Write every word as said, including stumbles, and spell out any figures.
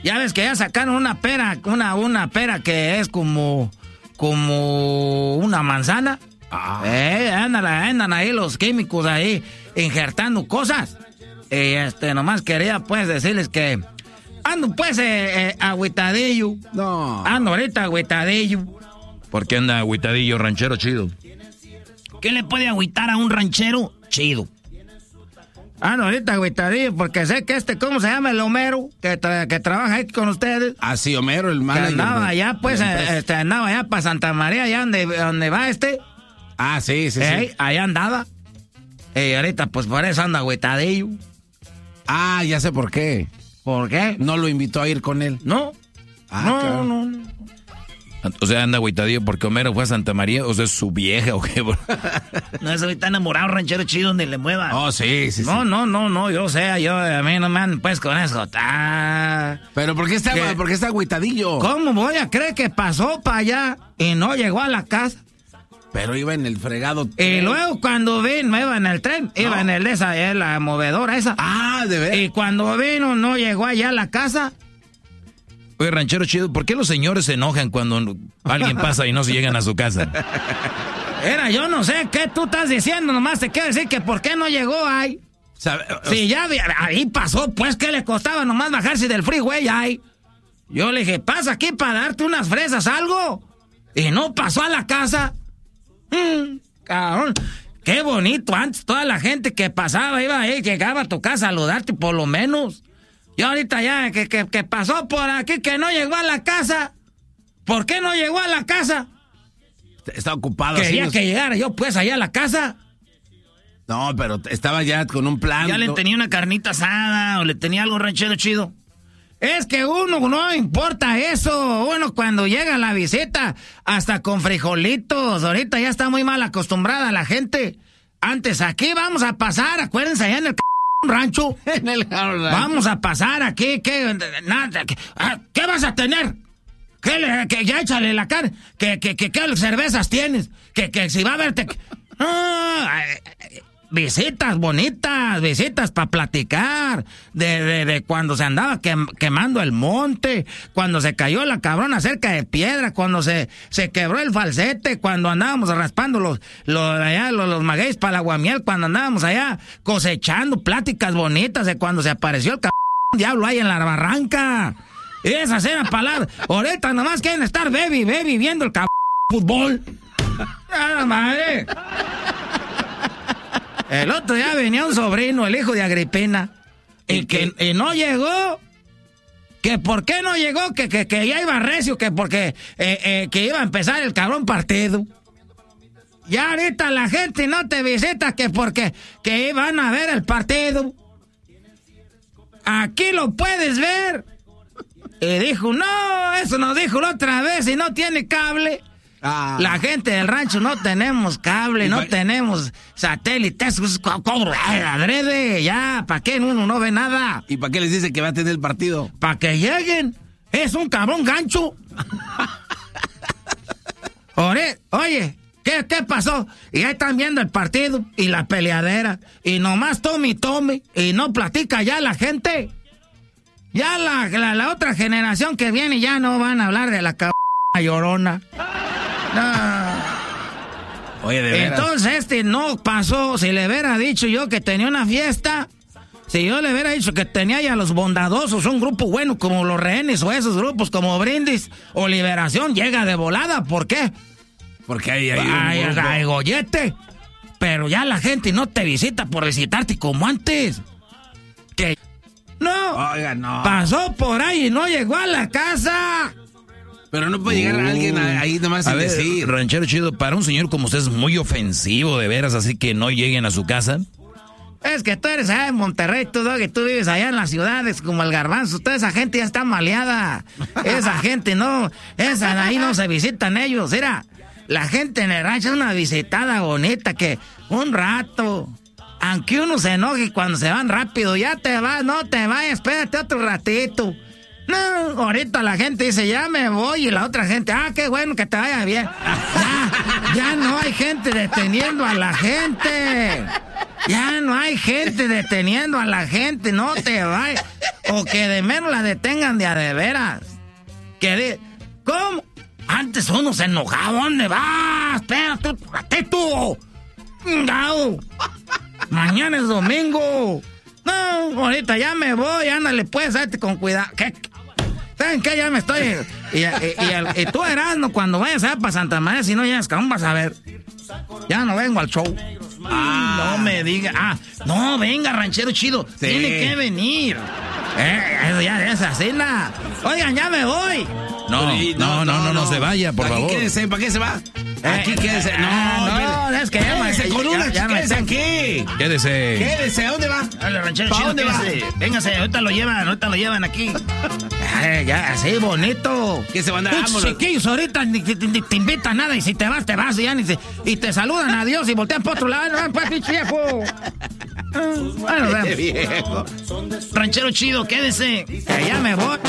Ya ves que ya sacaron una pera, una, una pera que es como, como una manzana. Ah. Eh, andan, andan ahí los químicos ahí injertando cosas. Y este, nomás quería pues decirles que ando pues eh, eh, agüitadillo. No. Ando ahorita agüitadillo. ¿Por qué anda agüitadillo, ranchero chido? ¿Qué le puede agüitar a un ranchero chido? Ando ahorita agüitadillo porque sé que este, ¿cómo se llama? El Homero, que, tra- que trabaja aquí con ustedes. Ah, sí, Homero, el Que manager. andaba de- allá pues, de la empresa. eh, este, andaba allá para Santa María, allá donde, donde va este. Ah, sí, sí, Ey, sí. allá andaba. Y ahorita pues por eso anda agüitadillo. Ah, ya sé por qué. ¿Por qué? No lo invitó a ir con él. No. Ah, no, claro. no, no. O sea, anda agüitadillo porque Homero fue a Santa María, o sea, es su vieja o qué. No es ahorita enamorado, ranchero chido, donde le mueva. Oh, sí, sí, No, sí. no, no, no, yo sé, yo, a mí no me andan pues con eso. Ah, Pero ¿por qué está, ¿Qué? por qué está agüitadillo? ¿Cómo voy a creer que pasó para allá y no llegó a la casa? Pero iba en el fregado. Y tren. luego cuando vino, no iba en el tren, iba No. en el de esa, en la movedora esa. Ah, de ver. Y cuando vino, no llegó allá a la casa. Oye, ranchero chido, ¿por qué los señores se enojan cuando alguien pasa y no se llegan a su casa? Era, yo no sé qué tú estás diciendo, nomás te quiero decir que por qué no llegó ahí. Sabe- Si ya vi- ahí pasó, pues, ¿qué le costaba nomás bajarse del freeway ahí? Yo le dije, pasa aquí para darte unas fresas, algo. Y no pasó a la casa. Mm, cabrón. Qué bonito antes, toda la gente que pasaba, iba ahí, llegaba a tu casa a saludarte por lo menos. Y ahorita ya, que, que, que pasó por aquí, que no llegó a la casa. ¿Por qué no llegó a la casa? Está ocupado. Quería así, que llegara yo, pues, allá a la casa. No, pero estaba ya con un plan. Ya le ¿no? tenía una carnita asada o le tenía algo ranchero chido. Es que uno no importa eso. Uno cuando llega la visita, hasta con frijolitos. Ahorita ya está muy mal acostumbrada la gente. Antes aquí vamos a pasar, acuérdense, allá en el c rancho. En el rancho. Vamos a pasar aquí, ¿qué, nada, ¿qué, ah, ¿qué vas a tener? ¿Qué le, que ya échale la carne? ¿Qué, qué, qué, qué cervezas tienes? Que, que si va a verte... Ah, visitas bonitas, visitas para platicar, de, de, de cuando se andaba quem, quemando el monte, cuando se cayó la cabrona cerca de piedra, cuando se, se quebró el falsete, cuando andábamos raspando los, los, allá, los, los magueyes para la aguamiel, cuando andábamos allá cosechando, pláticas bonitas de cuando se apareció el cabrón diablo ahí en la barranca. Esas eran palabras. Ahorita nomás quieren estar baby, baby, viendo el cabrón fútbol. ¡Ah, madre! El otro día venía un sobrino, el hijo de Agripina, y que y no llegó. Que por qué no llegó, que, que, que ya iba recio, que porque eh, eh, que iba a empezar el cabrón partido. Ya ahorita la gente no te visita que porque que iban a ver el partido. Aquí lo puedes ver. Y dijo, no, eso nos dijo la otra vez y no tiene cable. Ah. La gente del rancho no tenemos cable, no pa- tenemos satélites, co- cobro, ay, adrede, ya, ¿para qué uno no ve nada? ¿Y para qué les dice que va a tener el partido? Para que lleguen, es un cabrón gancho. Ore, oye, ¿qué, ¿qué pasó? Y ahí están viendo el partido y la peleadera, y nomás tome y tome, y no platica ya la gente. Ya la, la, la otra generación que viene ya no van a hablar de la cabrón llorona. No. Oye, de veras. Entonces este no pasó. Si le hubiera dicho yo que tenía una fiesta, si yo le hubiera dicho que tenía ya los bondadosos, un grupo bueno como los rehenes o esos grupos como Brindis o Liberación, llega de volada. ¿Por qué? Porque hay, hay un Ay, grupo. ay, gollete. Pero ya la gente no te visita por visitarte como antes. Que no. Oiga, no. Pasó por ahí y no llegó a la casa. Pero no puede llegar Uh, alguien ahí nomás a sin ver, decir. ranchero chido, para un señor como usted es muy ofensivo, de veras, así que no lleguen a su casa. Es que tú eres allá en Monterrey, tú, Doggy, tú vives allá en las ciudades como el Garbanzo. Toda esa gente ya está maleada. Esa gente no, esa de ahí no se visitan ellos. Mira, la gente en el rancho es una visitada bonita que un rato, aunque uno se enoje cuando se van rápido, ya te vas, no te vayas, espérate otro ratito. No, ahorita la gente dice, ya me voy, y la otra gente, ah, qué bueno que te vaya bien. Ya, ya no hay gente deteniendo a la gente. Ya no hay gente deteniendo a la gente, no te vayas. O que de menos la detengan de a de veras. Que de... ¿Cómo? Antes uno se enojaba. ¿Dónde vas? Espérate, espérate tú. No. Mañana es domingo. No, ahorita ya me voy. Ándale, pues, date con cuidado. ¿Qué? ¿Saben qué? Ya me estoy... Y, y, y, y tú, Erasmo, cuando vayas a para Santa María, si no llegas, ¿cómo vas a ver? Ya no vengo al show. Ah, no me diga. Ah, no, venga, ranchero chido. Sí. Tiene que venir. Eh, eso ya es así, ¿no? Oigan, ya me voy. No, no, no, no, no, no se vaya, por favor. Quédese, ¿para qué se va? Aquí Eh, quédese. No, no, no, es que ya me... quédese con una, ya, ya quédese me- aquí. Quédese. Quédese, ¿a dónde va? Dale, ranchero ¿Pa' chido, dónde va? quédese. Véngase, ahorita lo llevan, ahorita lo llevan aquí. Ay, ya, así, bonito. ¿Qué se van a dar? Muchos Vámonos. chiquillos ahorita ni, ni- ni te invitan nada y si te vas, te vas y ya ni te, y te saludan adiós y voltean para otro lado. ¡Ah, pues, pinche viejo! Ah, bueno, Qué viejo. ranchero chido, quédese. Que ya me voy.